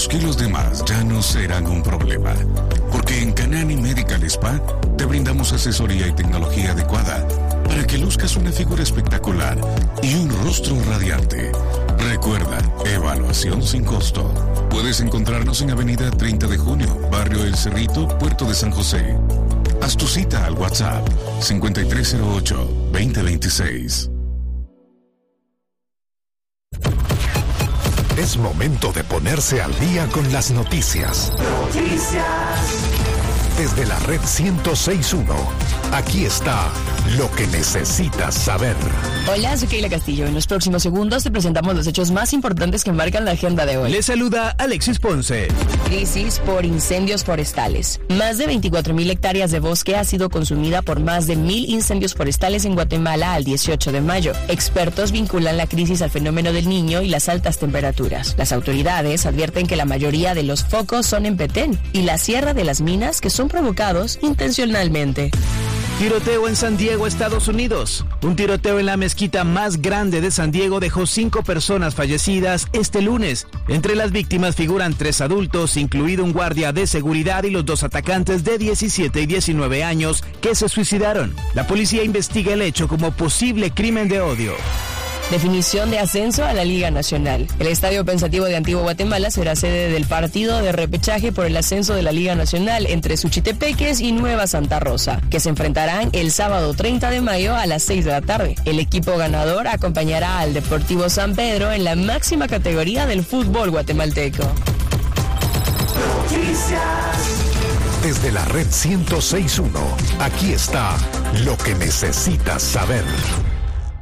los kilos de más ya no serán un problema, porque en Canani Medical Spa te brindamos asesoría y tecnología adecuada para que luzcas una figura espectacular y un rostro radiante. Recuerda, evaluación sin costo. Puedes encontrarnos en Avenida 30 de Junio, Barrio El Cerrito, Puerto de San José. Haz tu cita al WhatsApp 5308-2026. Es momento de ponerse al día con las noticias. Desde la red 106.1, aquí está lo que necesitas saber. Hola, soy Keila Castillo. En los próximos segundos te presentamos los hechos más importantes que marcan la agenda de hoy. Les saluda Alexis Ponce. Crisis por incendios forestales. Más de 24.000 hectáreas de bosque ha sido consumida por más de 1.000 incendios forestales en Guatemala al 18 de mayo. Expertos vinculan la crisis al fenómeno del Niño y las altas temperaturas. Las autoridades advierten que la mayoría de los focos son en Petén y la Sierra de las Minas, que son provocados intencionalmente. Tiroteo en San Diego, Estados Unidos. Un tiroteo en la mezquita más grande de San Diego dejó 5 personas fallecidas este lunes. Entre las víctimas figuran 3 adultos, incluido un guardia de seguridad y los 2 atacantes de 17 y 19 años que se suicidaron. La policía investiga el hecho como posible crimen de odio. Definición de ascenso a la Liga Nacional. El Estadio Pensativo de Antigua Guatemala será sede del partido de repechaje por el ascenso de la Liga Nacional entre Suchitepeques y Nueva Santa Rosa, que se enfrentarán el sábado 30 de mayo a las 6 de la tarde. El equipo ganador acompañará al Deportivo San Pedro en la máxima categoría del fútbol guatemalteco. Desde la red 106.1, aquí está lo que necesitas saber.